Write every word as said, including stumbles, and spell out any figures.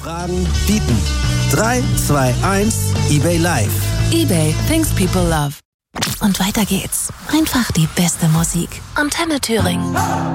Fragen bieten. drei, zwei, eins, eBay Live. eBay, things people love. Und weiter geht's. Einfach die beste Musik. Antenne Thüringen.